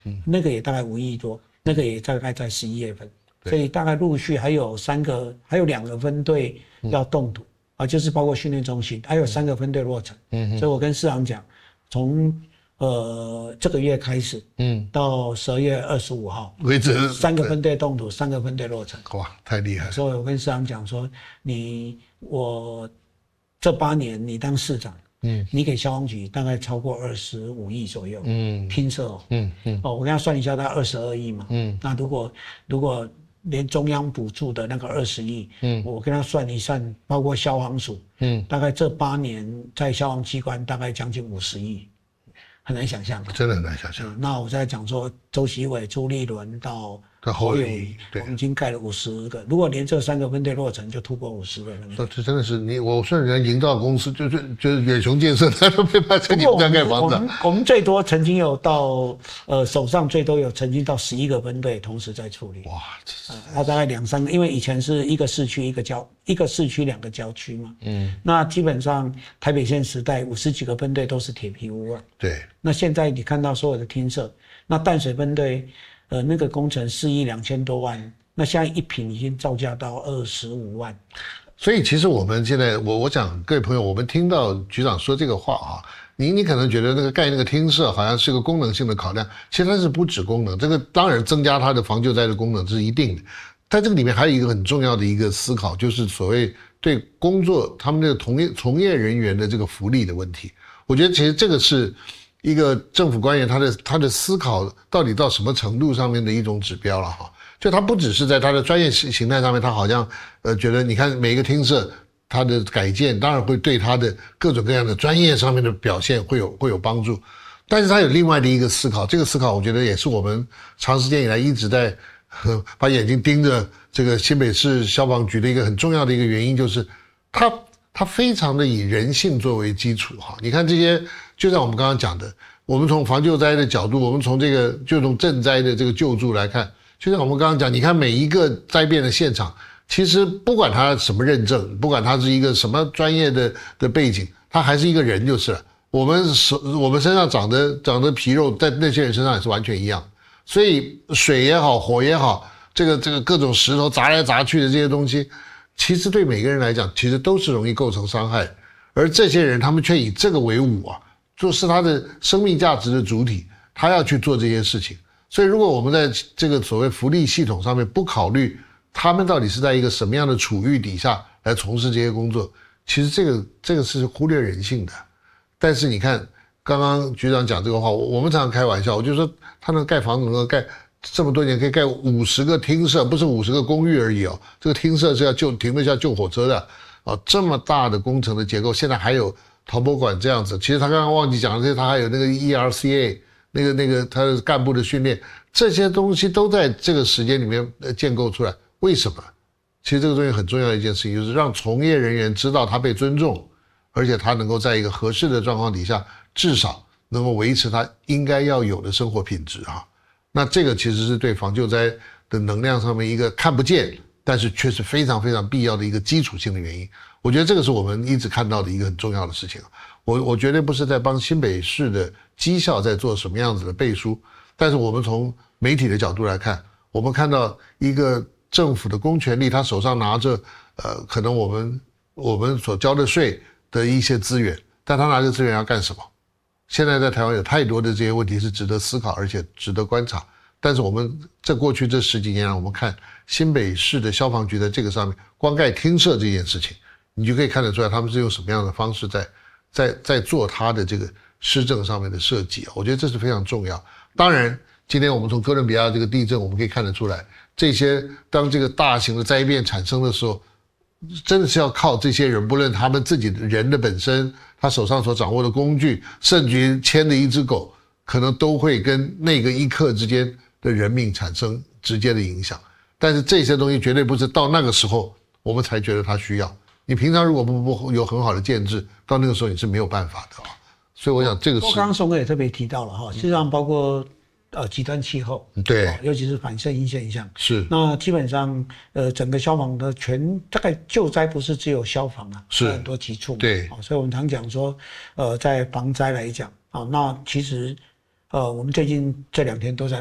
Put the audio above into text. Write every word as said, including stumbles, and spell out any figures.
嗯，那个也大概五亿多，那个也大概在十一月份，所以大概陆续还有三个，还有两个分队要动土、嗯、啊，就是包括训练中心，还有三个分队落成。嗯，所以我跟市长讲，从呃这个月开始，嗯，到十二月二十五号为止，三个分队动土，三个分队落成。 哇，太厉害了！ 所以我跟市长讲说，你我这八年你当市长，嗯，你给消防局大概超过二十五亿左右，嗯，拼设哦，嗯嗯，哦，我跟他算一下，大概二十二亿嘛，嗯，那如果如果连中央补助的那个二十亿，嗯，我跟他算一算，包括消防署，嗯，大概这八年在消防机关大概将近五十亿。很难想象， 真的很难想象。 嗯、那我在讲说，周习伟、朱立伦到侯友宜， 我们已经盖了五十个。如果连这三个分队落成，就突破五十个人。 这真的是你，我说人家营造公司就是就是远雄建设，他都没办法在你们家盖房子。 我们我们最多曾经有到呃手上最多有曾经到十一个分队同时在处理。哇，这、呃、他大概两三个，因为以前是一个市区一个郊一个市区两个郊区嘛。嗯，那基本上台北县时代五十几个分队都是铁皮屋啊。 对。 那现在你看到所有的厅舍，那淡水分队，呃，那个工程四亿两千多万，那现在一坪已经造价到二十五万。 所以其实我们现在，我我讲各位朋友，我们听到局长说这个话啊，你你可能觉得那个盖那个厅舍好像是个功能性的考量，其实它是不止功能，这个当然增加它的防救灾的功能这是一定的，但这个里面还有一个很重要的一个思考，就是所谓对工作他们这个从业从业人员的这个福利的问题。我觉得其实这个是一个政府官员他的他的思考到底到什么程度上面的一种指标了哈，就他不只是在他的专业形态上面，他好像呃觉得你看每一个厅舍他的改建当然会对他的各种各样的专业上面的表现会有会有帮助，但是他有另外的一个思考，这个思考我觉得也是我们长时间以来一直在呵把眼睛盯着这个新北市消防局的一个很重要的一个原因，就是他他非常的以人性作为基础哈，你看这些。就像我们刚刚讲的，我们从防救灾的角度，我们从这个就从赈灾的这个救助来看，就像我们刚刚讲，你看每一个灾变的现场，其实不管他什么认证，不管他是一个什么专业的的背景，他还是一个人就是了。我们我们身上长的长的皮肉，在那些人身上也是完全一样。所以水也好，火也好，这个这个各种石头砸来砸去的这些东西，其实对每个人来讲，其实都是容易构成伤害。而这些人，他们却以这个为伍啊。就是他的生命价值的主体，他要去做这些事情。所以如果我们在这个所谓福利系统上面不考虑他们到底是在一个什么样的处遇底下来从事这些工作，其实这个这个是忽略人性的。但是你看刚刚局长讲这个话，我们常常开玩笑，我就说他能盖房子能够盖这么多年，可以盖五十个厅舍，不是五十个公寓而已哦，这个厅舍是要救停得下救火车的哦，这么大的工程的结构，现在还有陶博馆这样子，其实他刚刚忘记讲了，他还有那个 E R C A 那个那个他的干部的训练，这些东西都在这个时间里面建构出来。为什么？其实这个东西很重要的一件事情，就是让从业人员知道他被尊重，而且他能够在一个合适的状况底下，至少能够维持他应该要有的生活品质啊。那这个其实是对防救灾的能量上面一个看不见，但是却是非常非常必要的一个基础性的原因。我觉得这个是我们一直看到的一个很重要的事情。我我绝对不是在帮新北市的绩效在做什么样子的背书，但是我们从媒体的角度来看，我们看到一个政府的公权力，他手上拿着呃，可能我们我们所交的税的一些资源，但他拿着资源要干什么？现在在台湾有太多的这些问题是值得思考，而且值得观察。但是我们在过去这十几年，我们看新北市的消防局在这个上面，光盖厅舍这件事情，你就可以看得出来，他们是用什么样的方式在在在做他的这个施政上面的设计啊，我觉得这是非常重要。当然，今天我们从哥伦比亚这个地震，我们可以看得出来，这些当这个大型的灾变产生的时候，真的是要靠这些人，不论他们自己的人的本身，他手上所掌握的工具，甚至于牵的一只狗，可能都会跟那个一刻之间的人命产生直接的影响。但是这些东西绝对不是到那个时候我们才觉得他需要。你平常如果不不有很好的建制，到那个时候你是没有办法的啊。所以我想这个是。 我刚刚松哥也特别提到了哈，事实上包括呃极端气候， 对、 哦，尤其是反射音现象， 是。 那基本上呃整个消防的全大概救灾不是只有消防啊， 是很多级处嘛， 对、 哦，所以我们常讲说，呃，在防灾来讲啊、哦，那其实呃，我们最近这两天都在